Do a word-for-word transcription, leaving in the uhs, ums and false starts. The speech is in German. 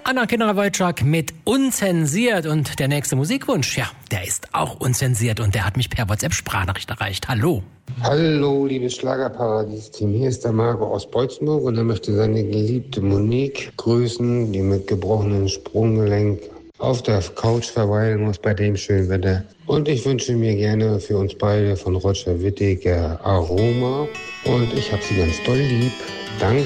Anna Kinnerer-Wojcik mit Unzensiert. Und der nächste Musikwunsch, ja, der ist auch unzensiert und der hat mich per WhatsApp-Sprachnachricht erreicht. Hallo. Hallo, liebes Schlagerparadies-Team. Hier ist der Marco aus Bolzenburg und er möchte seine geliebte Monique grüßen, die mit gebrochenem Sprunggelenk auf der Couch verweilen muss bei dem schönen Wetter. Und ich wünsche mir gerne für uns beide von Roger Wittig Aroma. Und ich habe sie ganz doll lieb. Danke.